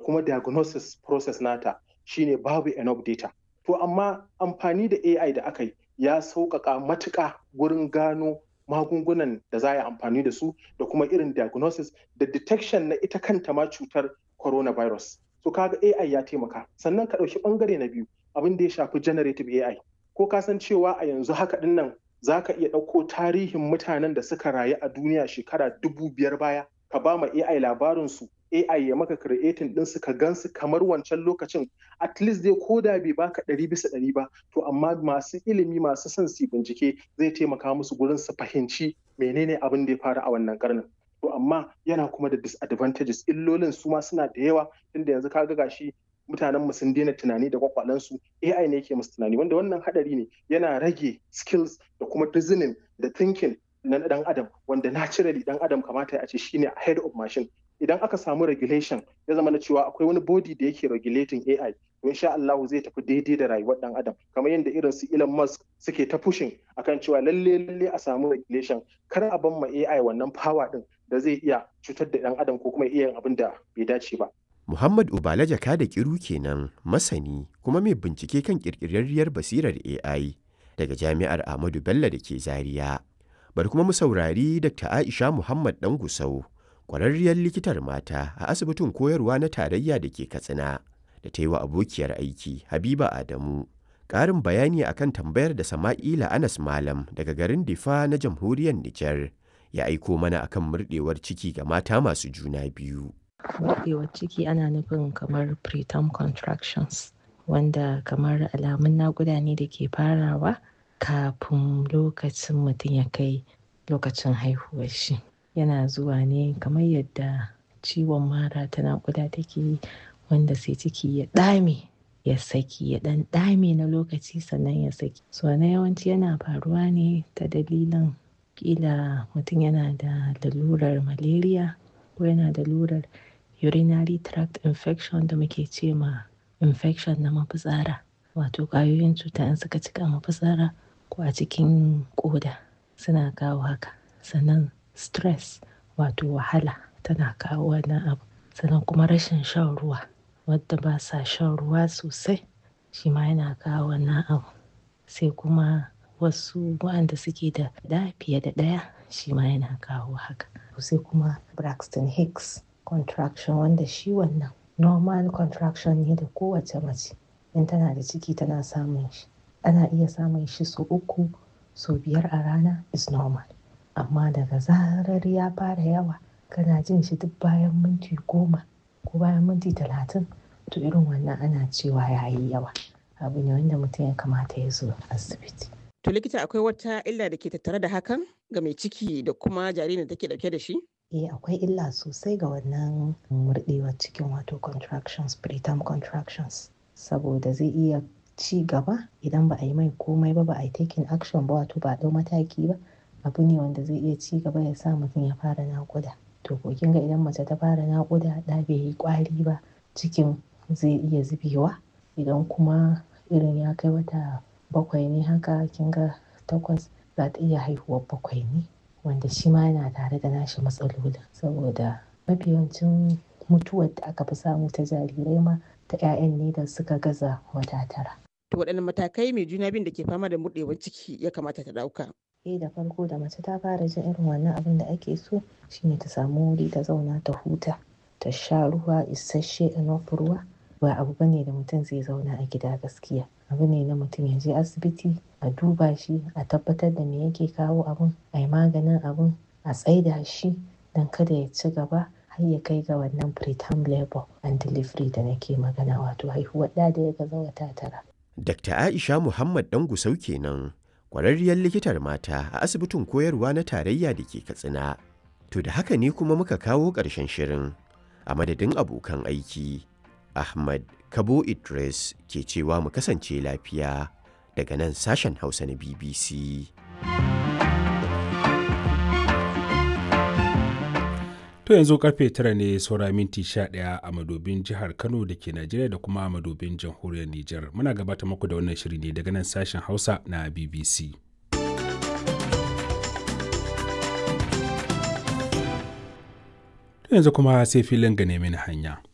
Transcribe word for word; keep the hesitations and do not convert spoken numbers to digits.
kuma diagnosis process nata shine babu enough data. To amma amfani da A I da aka yi ya sauƙaƙa matuƙa gurin gano magungunan da za a yi amfani da su da kuma irin diagnosis da detection na ita kanta ma cutar coronavirus. So kaga A I ya taimaka. Sannan ka ɗauki ɓangare na biyu abin da ya shafi generative A I. Ko ka san cewa a yanzu haka ɗin nan za ka iya ɗauko tarihin mutanen da suka rayu a duniya shekara dubu biyar baya ka ba ma A I labarinsu, A I ya maka creating ɗinsu ka gansu kamar wancan lokacin, at least dai ko da bai baka ɗari bisa ɗari ba, to amma masu ilimi masu son su bincike zai taimaka musu gurin su fahimci menene abin da ya faru a wannan karnin. To amma yana kuma da disadvantages, illolin su ma suna da yawa, tunda yanzu ka ga gashi mutanen mu sun daina tunani da kwakwalensu, A I ne yake musu tunani, wanda wannan hadari ne, yana rage skills da kuma reasoning da thinking na dan adam, wanda naturally dan adam kamata a ce shine ahead of machine. Idan aka samu regulation ya zama na cewa akwai wani body da yake regulating A I, to insha Allah zai tafi daidai da rayuwar dan adam, kamar yadda irin su Elon Musk suke ta pushing akan cewa lalle lalle a samu regulation, kar a ban ma A I wannan power din da zai iya cutar da dan adam ko kuma iya yin abin da bai dace ba. Muhammad Ubala Jaka da Kiru kenan, masani kuma mai bincike kan ƙirƙirarriyar basirar A I daga Jami'ar Ahmadu Bello da ke Zaria. Bari kuma mu saurari Dakta Aisha Muhammad Dan Gusau, ƙwararriyar likitar mata a asibitin koyarwa na tarayya da ke Katsina, da ta yi wa abokiyar aiki Habiba Adamu ƙarin bayani akan tambayar da Sama'ila Anas Malam daga garin Difa na jamhuriyar Nijar ya aiko mana akan murɗewar ciki ga mata masu juna biyu. Murɗewar ciki ana nufin kamar preterm contractions, wanda kamar alamun naƙuda ne da ke farawa kafin lokacin mutum ya kai lokacin haihuwar shi. Yana zuwa ne kamar yadda ciwon mara ta naƙuda take yi, wanda sai ciki ya ɗame ya saki, ya ɗan ɗame na lokaci sannan ya saki. So na yawanci yana faruwa ne ta dalilin ƙila mutum yana da lalurar malaria ko yana da lalurar urinary tract infection da muke ce ma infection na mafitsara, wato ƙwayoyin cuta in suka cika mafitsara ko a cikin ƙoda suna kawo haka. Sannan stress wato wahala tana kawo wannan abu. Sannan kuma rashin shan ruwa, wadda ba sa shan ruwa sosai shi ma yana kawo wannan abu. Sai kuma wasu waɗanda suke da ɗa fiye da ɗaya shi ma yana kawo haka. Sai kuma Braxton Hicks contraction, wanda shi wannan normal contraction ne da kowace mace in tana da ciki tana samun shi. Ana iya samun shi sau uku sau biyar a rana is normal, amma daga zarar ya fara yawa kana jin shi duk bayan minti goma ko bayan minti talatin, to irin wannan ana cewa ya yi yawa, abu ne wanda mutum ya kamata ya zo asibiti. To likita, akwai wata illa da ke tattare da hakan ga mai ciki da kuma jaririn da take dauke da shi? Eh, akwai illa sosai ga wannan murɗewar cikin wato contractions, preterm contractions, saboda zai iya ci gaba idan ba a yi mai komai ba, ba a yi taking action ba, wato ba a ɗau mataki ba. Abu ne wanda zai iya ci gaba ya sa mutum ya fara naƙuda. To ko kin ga idan mace ta fara naƙuda ɗa bai yi ƙwari ba, cikin zai iya zubewa. Idan kuma irin ya kai wata bakwai ne haka, kin ga takwas, za ta iya haihuwar bakwai ne, wanda shi ma yana tare da nashi matsalolin, saboda mafi yawancin mutuwar da aka fi samu ta jarirai ma ta 'ya'yan ne da suka gaza wata tara. To waɗanne matakai mai juna biyun da ke fama da murɗewar ciki ya kamata ta ɗauka? Eh, da farko da mace ta fara jin irin wannan abin da ake so shine ta samu wuri ta zauna ta huta, ta sha ruwa isasshe, enough ruwa. Ba abu bane da mutum zai zauna a gida gaskiya. Abu ne na mutum ya je asibiti a duba shi, a tabbatar da me yake kawo abun, a yi maganin abun, a tsaida shi don kada ya ci gaba har ya kai ga wannan preterm labor and delivery da nake magana, wato haihuwar ɗa da ya gaza wata tara. Dakta Aisha Muhammad Dan Gusau kenan, ƙwararriyar likitar mata a asibitin koyarwa na tarayya da ke Katsina. To da haka ne kuma muka kawo ƙarshen shirin. A madadin abokan aiki, Ahmad Kabo Idris ke cewa mu kasance lafiya daga nan sashen Hausa na B B C. To yanzu karfe tara ne saura minti sha ɗaya a madobin jihar Kano da ke Najeriya da kuma a madobin jamhuriyar Nijar. Muna gabata muku da wannan shiri ne daga nan sashen Hausa na B B C. To yanzu kuma sai filin gane mini hanya.